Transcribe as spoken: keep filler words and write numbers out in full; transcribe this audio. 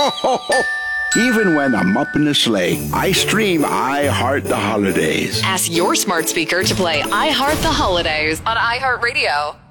Ho, ho, ho. Even when I'm up in the sleigh, I stream I Heart the Holidays. Ask your smart speaker to play I Heart the Holidays on iHeartRadio.